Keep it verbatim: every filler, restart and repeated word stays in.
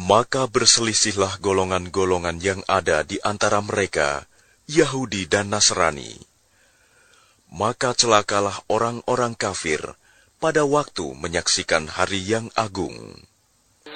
Maka berselisihlah golongan-golongan yang ada di antara mereka, Yahudi dan Nasrani. Maka celakalah orang-orang kafir pada waktu menyaksikan hari yang agung.